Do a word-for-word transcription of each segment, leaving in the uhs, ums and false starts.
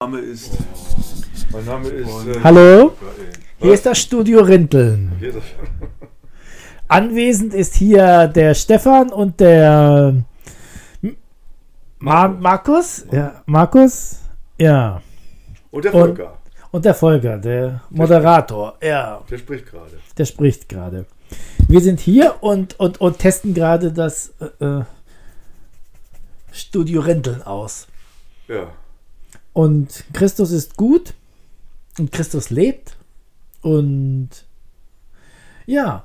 Name ist, mein Name ist... Äh, Hallo, hier ist das Studio Rinteln. Anwesend ist hier der Stefan und der Ma- Markus. Ja, Markus. Ja. Und der Volker. Und, und der Volker, der Moderator. Ja. Der spricht gerade. Der spricht gerade. Wir sind hier und, und, und testen gerade das äh, Studio Rinteln aus. Ja. Und Christus ist gut und Christus lebt und ja,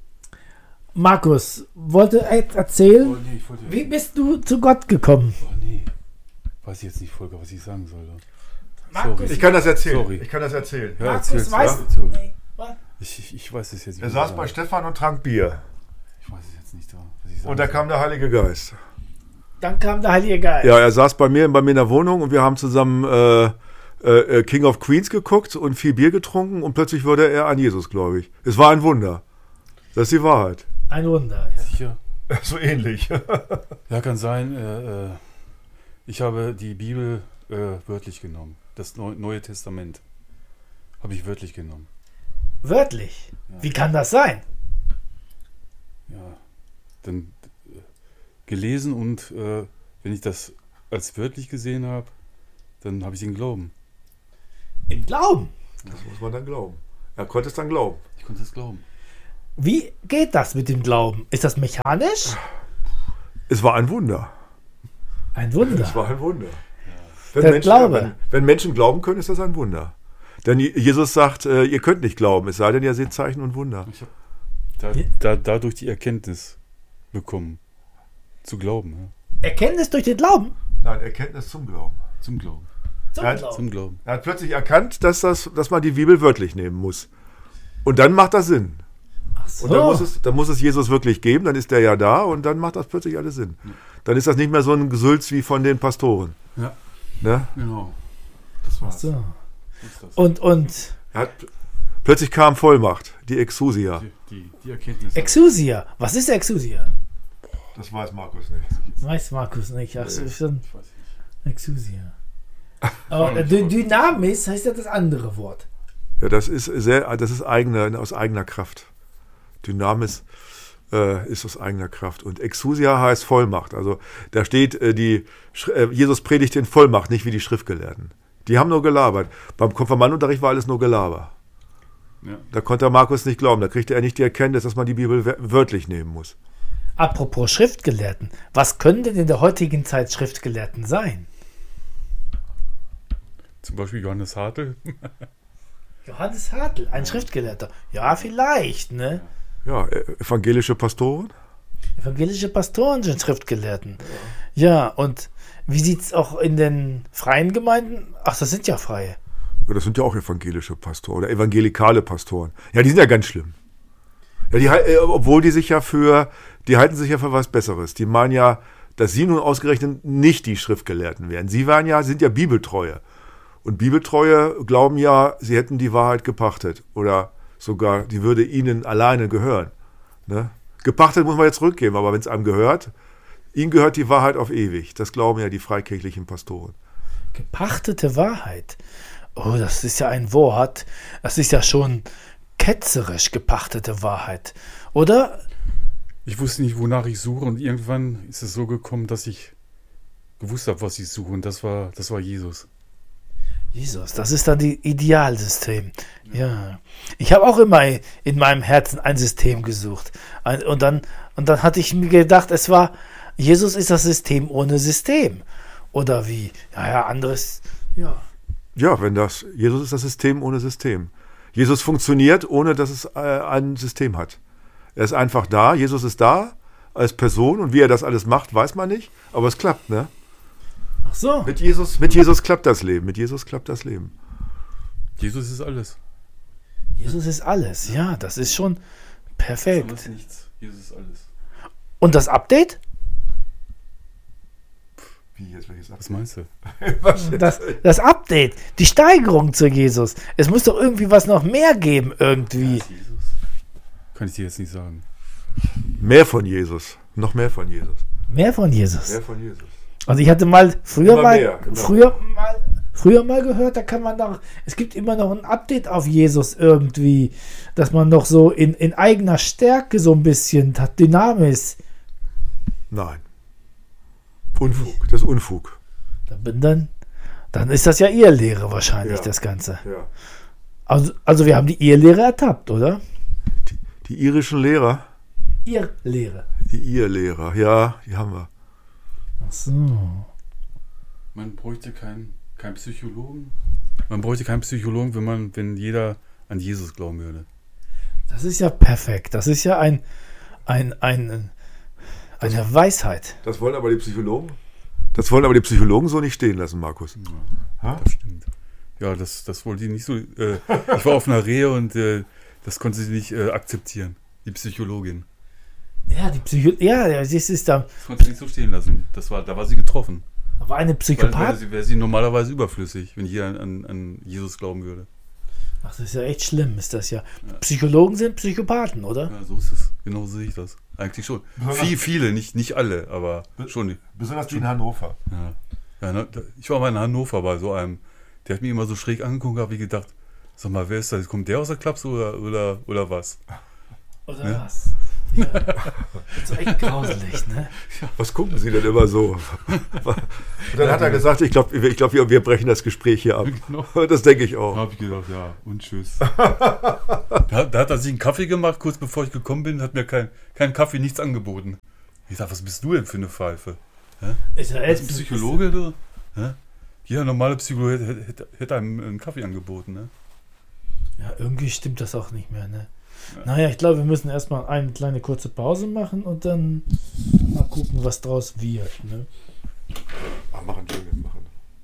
Markus wollte erzählen, Oh, nee, ich wollte, wie bist du zu Gott gekommen? Oh nee, weiß ich jetzt nicht, Volker, was ich sagen soll. Markus, Ich kann das erzählen. Sorry. Ich kann das erzählen. Ja, Markus erzähl's, weiß, ja? Sorry. nee, was? Ich, ich, ich weiß es jetzt nicht. Er was saß ich bei sagen- Stefan und trank Bier. Ich weiß es jetzt nicht, was ich sagen Und da soll. kam der Heilige Geist. Dann kam der Heilige Geist. Ja, er saß bei mir, bei mir in der Wohnung und wir haben zusammen äh, äh, King of Queens geguckt und viel Bier getrunken und plötzlich wurde er an Jesus gläubig. Es war ein Wunder. Das ist die Wahrheit. Ein Wunder. Ja. Sicher? So ähnlich. Ja, kann sein. Äh, äh, ich habe die Bibel äh, wörtlich genommen. Das Neu- Neue Testament habe ich wörtlich genommen. Wörtlich. Ja. Wie kann das sein? Ja, dann äh, gelesen und äh, wenn ich das als wörtlich gesehen habe, dann habe ich den Glauben. Im Glauben. Das muss man dann glauben. Er konnte es dann glauben. Ich konnte es glauben. Wie geht das mit dem Glauben? Ist das mechanisch? Es war ein Wunder. Ein Wunder. Es war ein Wunder. Wenn, Der Menschen, Glaube. wenn, wenn Menschen glauben können, ist das ein Wunder. Denn Jesus sagt, äh, ihr könnt nicht glauben, es sei denn, ihr seht Zeichen und Wunder. Ich habe da, Ja. da, dadurch die Erkenntnis bekommen, zu glauben. Ja. Erkenntnis durch den Glauben? Nein, Erkenntnis zum Glauben. Zum Glauben. Zum Ja, Glauben. Zum Glauben. Er hat plötzlich erkannt, dass, das, dass man die Bibel wörtlich nehmen muss. Und dann macht das Sinn. Ach so. Und dann muss, es, dann muss es Jesus wirklich geben, dann ist der ja da und dann macht das plötzlich alles Sinn. Dann ist das nicht mehr so ein Gesülz wie von den Pastoren. Ja, Ne? genau. Das war's. So. So ist das. Und, und Er hat, plötzlich kam Vollmacht, die Exousia. Die, die, die Erkenntnis. Exousia. Was ist Exousia? Das weiß Markus nicht. Weiß Markus nicht. Ach so, schon Ich weiß nicht. Exousia. Aber äh, Dy- Dynamis heißt ja das andere Wort. Ja, das ist sehr, das ist eigene, aus eigener Kraft. Dynamis äh, ist aus eigener Kraft. Und Exousia heißt Vollmacht. Also da steht, äh, die, Sch- äh, Jesus predigt in Vollmacht, nicht wie die Schriftgelehrten. Die haben nur gelabert. Beim Konfirmandenunterricht war alles nur Gelaber. Ja. Da konnte Markus nicht glauben. Da kriegte er nicht die Erkenntnis, dass man die Bibel wör- wörtlich nehmen muss. Apropos Schriftgelehrten. Was können denn in der heutigen Zeit Schriftgelehrten sein? Zum Beispiel Johannes Hartl. Johannes Hartl, ein Schriftgelehrter. Ja, vielleicht, ne? Ja, äh, evangelische Pastoren. Evangelische Pastoren sind Schriftgelehrten. Ja, und wie sieht es auch in den freien Gemeinden? Ach, das sind ja freie. Ja, das sind ja auch evangelische Pastoren oder evangelikale Pastoren. Ja, die sind ja ganz schlimm. Ja, die, hal- äh, obwohl die sich ja für, die halten sich ja für was Besseres. Die meinen ja, dass sie nun ausgerechnet nicht die Schriftgelehrten wären. Sie waren ja, sind ja Bibeltreue. Und Bibeltreue glauben ja, sie hätten die Wahrheit gepachtet. Oder sogar, die würde ihnen alleine gehören. Ne? Gepachtet muss man jetzt zurückgeben, aber wenn es einem gehört, ihnen gehört die Wahrheit auf ewig. Das glauben ja die freikirchlichen Pastoren. Gepachtete Wahrheit. Oh, das ist ja ein Wort. Das ist ja schon ketzerisch, gepachtete Wahrheit. Oder? Ich wusste nicht, wonach ich suche und irgendwann ist es so gekommen, dass ich gewusst habe, was ich suche und das war, das war Jesus. Jesus, das ist dann die Idealsystem. Ja. Ich habe auch immer in meinem Herzen ein System gesucht. Ein, und, dann, und dann hatte ich mir gedacht, es war, Jesus ist das System ohne System. Oder wie? Ja, ja, anderes. Ja. Ja, wenn das, Jesus ist das System ohne System. Jesus funktioniert, ohne dass es äh, ein System hat. Er ist einfach da, Jesus ist da als Person und wie er das alles macht, weiß man nicht, aber es klappt, ne? Ach so. Mit Jesus, mit Jesus klappt das Leben, mit Jesus klappt das Leben. Jesus ist alles. Jesus ist alles. Ja, das ist schon perfekt. Alles nichts. Jesus ist alles. Und das Update? Wie jetzt welches Was meinst du? Was? Das, das Update, die Steigerung zu Jesus. Es muss doch irgendwie was noch mehr geben, irgendwie. Jesus? Kann ich dir jetzt nicht sagen. Mehr von Jesus, noch mehr von Jesus. Mehr von Jesus. Mehr von Jesus. Also ich hatte mal früher Immer mal mehr, immer früher mal früher mal gehört, da kann man noch, es gibt immer noch ein Update auf Jesus irgendwie, dass man noch so in, in eigener Stärke so ein bisschen hat, Dynamis. Nein. Unfug, das ist Unfug. Dann, dann, dann ist das ja Irrlehre wahrscheinlich, Ja. das Ganze. Ja. Also, also wir haben die Irrlehre ertappt, oder? Die, die irischen Lehrer, Irrlehre. die Irrlehrer, ja, die haben wir. Ach so. Man bräuchte keinen keinen Psychologen. Man bräuchte keinen Psychologen, wenn man, wenn jeder an Jesus glauben würde. Das ist ja perfekt. Das ist ja ein, ein, ein, eine Weisheit. Das wollen aber die Psychologen, das wollen aber die Psychologen so nicht stehen lassen, Markus. Ja, das stimmt. Ja, das, das wollte ich nicht so. Äh, ich war auf einer Rehe und äh, das konnte sie nicht äh, akzeptieren, die Psychologin. Ja, die Psycho ja, das ist da. Das konnte sie nicht so stehen lassen. Das war, da war sie getroffen. Aber eine Weil, weil Psychopath. sie wäre sie normalerweise überflüssig, wenn jeder an, an Jesus glauben würde. Ach, das ist ja echt schlimm, ist das ja. Psychologen sind Psychopathen, oder? Ja, so ist es. Genau so sehe ich das. Eigentlich schon. Viel, viele, nicht, nicht alle, aber schon. Besonders die in Hannover. Ja. Ja, ne, da- ich war mal in Hannover bei so einem, der hat mich immer so schräg angeguckt, habe ich gedacht, sag mal, wer ist das? Kommt der aus der Klapse oder, oder, oder was? Oder Ja. was? Ja. Das ist echt grauselig, ne? Was gucken Sie denn immer so? Und dann hat er gesagt, ich glaube, ich glaub, wir, wir brechen das Gespräch hier ab. Genau. Das denke ich Da auch. habe ich gedacht, ja, und tschüss. da, da hat er sich einen Kaffee gemacht, kurz bevor ich gekommen bin, hat mir kein, kein Kaffee, nichts angeboten. Ich dachte, was bist du denn für eine Pfeife? Ist ja Bist echt du ein Psychologe, du? Hä? Jeder normale Psychologe hätte, hätte, hätte einem einen Kaffee angeboten, ne? Ja, irgendwie stimmt das auch nicht mehr, ne? Naja, ich glaube, wir müssen erstmal eine kleine kurze Pause machen und dann mal gucken, was draus wird, ne? Ach, machen wir, machen